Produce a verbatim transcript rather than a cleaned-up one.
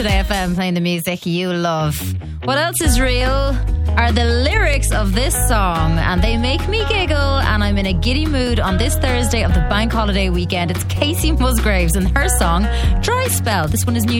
Today F M, playing the music you love. What else is real are the lyrics of this song, and they make me giggle, and I'm in a giddy mood on this Thursday of the bank holiday weekend. It's Casey Musgraves and her song Dry Spell. This one is new